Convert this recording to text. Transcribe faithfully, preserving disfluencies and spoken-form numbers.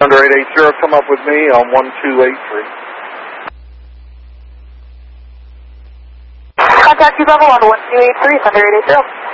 Thunder eight eight zero, come up with me on one two eight three. Contact you level on one two eight three, Thunder eight eight zero.